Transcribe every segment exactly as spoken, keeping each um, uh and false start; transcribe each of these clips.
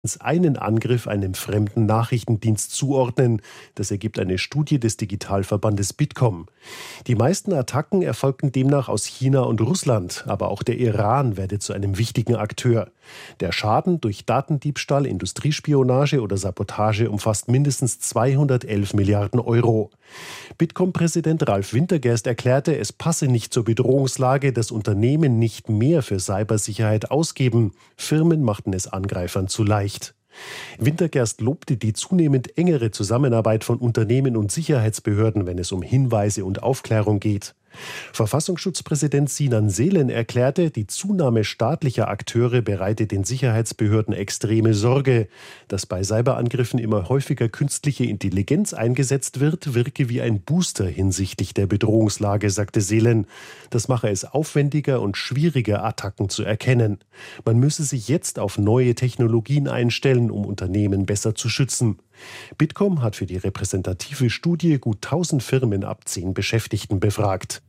einen Angriff einem fremden Nachrichtendienst zuordnen. Das ergibt eine Studie des Digitalverbandes Bitkom. Die meisten Attacken erfolgten demnach aus China und Russland, aber auch der Iran werde zu einem wichtigen Akteur. Der Schaden durch Datendiebstahl, Industriespionage oder Sabotage umfasst mindestens zweihundertelf Milliarden Euro. Bitkom-Präsident Ralf Wintergerst erklärte, es passe nicht zur Bedrohungslage, dass Unternehmen nicht mehr für Cybersicherheit ausgeben. Firmen machten es Angreifern zu leicht. Wintergerst lobte die zunehmend engere Zusammenarbeit von Unternehmen und Sicherheitsbehörden, wenn es um Hinweise und Aufklärung geht. Verfassungsschutzpräsident Sinan Selen erklärte, die Zunahme staatlicher Akteure bereite den Sicherheitsbehörden extreme Sorge. Dass bei Cyberangriffen immer häufiger künstliche Intelligenz eingesetzt wird, wirke wie ein Booster hinsichtlich der Bedrohungslage, sagte Selen. Das mache es aufwendiger und schwieriger, Attacken zu erkennen. Man müsse sich jetzt auf neue Technologien einstellen, um Unternehmen besser zu schützen. Bitkom hat für die repräsentative Studie gut tausend Firmen ab zehn Beschäftigten befragt.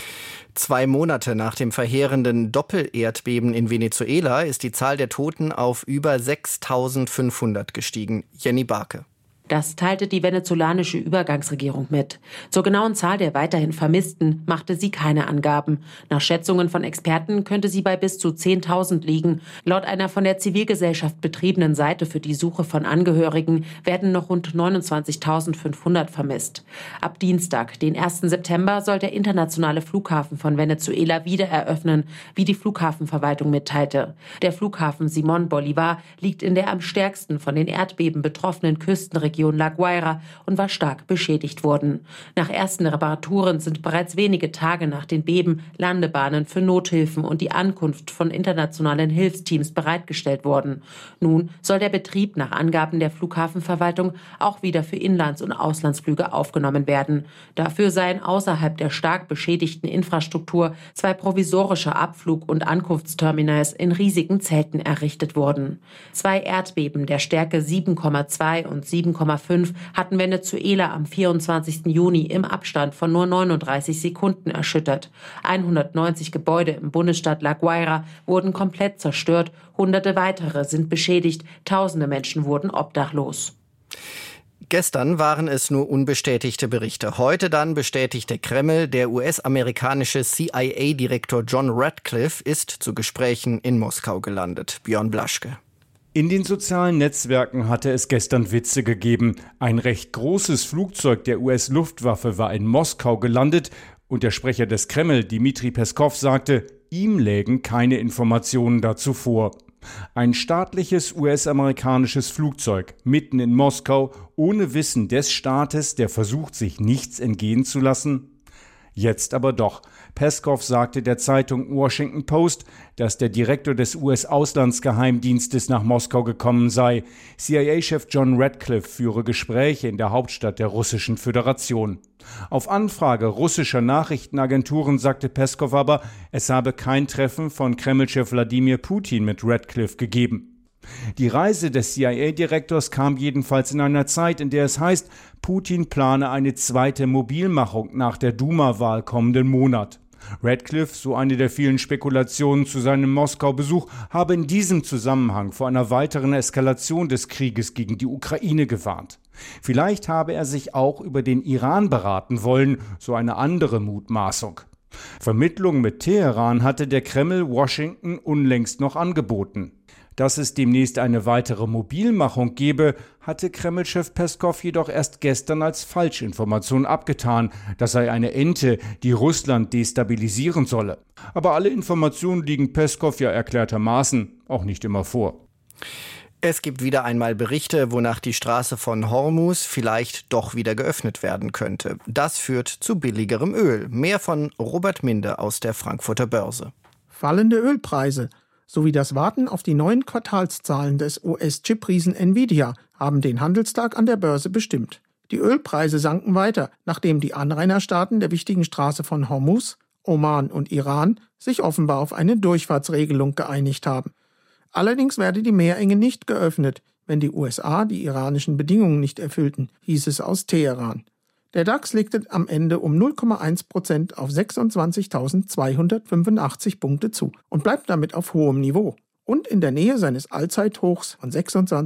Zwei Monate nach dem verheerenden Doppelerdbeben in Venezuela ist die Zahl der Toten auf über sechstausendfünfhundert gestiegen. Jenny Barke. Das teilte die venezolanische Übergangsregierung mit. Zur genauen Zahl der weiterhin Vermissten machte sie keine Angaben. Nach Schätzungen von Experten könnte sie bei bis zu zehntausend liegen. Laut einer von der Zivilgesellschaft betriebenen Seite für die Suche von Angehörigen werden noch rund neunundzwanzigtausendfünfhundert vermisst. Ab Dienstag, den ersten September, soll der internationale Flughafen von Venezuela wieder eröffnen, wie die Flughafenverwaltung mitteilte. Der Flughafen Simón Bolívar liegt in der am stärksten von den Erdbeben betroffenen Küstenregion La Guaira und war stark beschädigt worden. Nach ersten Reparaturen sind bereits wenige Tage nach den Beben Landebahnen für Nothilfen und die Ankunft von internationalen Hilfsteams bereitgestellt worden. Nun soll der Betrieb nach Angaben der Flughafenverwaltung auch wieder für Inlands- und Auslandsflüge aufgenommen werden. Dafür seien außerhalb der stark beschädigten Infrastruktur zwei provisorische Abflug- und Ankunftsterminals in riesigen Zelten errichtet worden. Zwei Erdbeben der Stärke sieben Komma zwei und sieben Komma fünf hatten Venezuela am vierundzwanzigsten Juni im Abstand von nur neununddreißig Sekunden erschüttert. hundertneunzig Gebäude im Bundesstaat La Guaira wurden komplett zerstört, hunderte weitere sind beschädigt, tausende Menschen wurden obdachlos. Gestern waren es nur unbestätigte Berichte. Heute dann bestätigt der Kreml, der U S-amerikanische C I A-Direktor John Ratcliffe ist zu Gesprächen in Moskau gelandet. Björn Blaschke. In den sozialen Netzwerken hatte es gestern Witze gegeben. Ein recht großes Flugzeug der U S-Luftwaffe war in Moskau gelandet und der Sprecher des Kreml, Dmitri Peskov, sagte, ihm lägen keine Informationen dazu vor. Ein staatliches U S-amerikanisches Flugzeug mitten in Moskau ohne Wissen des Staates, der versucht, sich nichts entgehen zu lassen? Jetzt aber doch. Peskov sagte der Zeitung Washington Post, dass der Direktor des U S-Auslandsgeheimdienstes nach Moskau gekommen sei. C I A-Chef John Ratcliffe führe Gespräche in der Hauptstadt der Russischen Föderation. Auf Anfrage russischer Nachrichtenagenturen sagte Peskov aber, es habe kein Treffen von Kremlchef Wladimir Putin mit Ratcliffe gegeben. Die Reise des C I A-Direktors kam jedenfalls in einer Zeit, in der es heißt, Putin plane eine zweite Mobilmachung nach der Duma-Wahl kommenden Monat. Ratcliffe, so eine der vielen Spekulationen zu seinem Moskau-Besuch, habe in diesem Zusammenhang vor einer weiteren Eskalation des Krieges gegen die Ukraine gewarnt. Vielleicht habe er sich auch über den Iran beraten wollen, so eine andere Mutmaßung. Vermittlung mit Teheran hatte der Kreml Washington unlängst noch angeboten. Dass es demnächst eine weitere Mobilmachung gebe, hatte Kremlchef Peskov jedoch erst gestern als Falschinformation abgetan. Das sei eine Ente, die Russland destabilisieren solle. Aber alle Informationen liegen Peskov ja erklärtermaßen auch nicht immer vor. Es gibt wieder einmal Berichte, wonach die Straße von Hormuz vielleicht doch wieder geöffnet werden könnte. Das führt zu billigerem Öl. Mehr von Robert Minde aus der Frankfurter Börse. Fallende Ölpreise sowie das Warten auf die neuen Quartalszahlen des U S-Chip-Riesen Nvidia haben den Handelstag an der Börse bestimmt. Die Ölpreise sanken weiter, nachdem die Anrainerstaaten der wichtigen Straße von Hormuz, Oman und Iran, sich offenbar auf eine Durchfahrtsregelung geeinigt haben. Allerdings werde die Meerenge nicht geöffnet, wenn die U S A die iranischen Bedingungen nicht erfüllten, hieß es aus Teheran. Der DAX legte am Ende um null Komma eins Prozent auf sechsundzwanzigtausendzweihundertfünfundachtzig Punkte zu und bleibt damit auf hohem Niveau. und in der Nähe seines Allzeithochs von sechsundzwanzig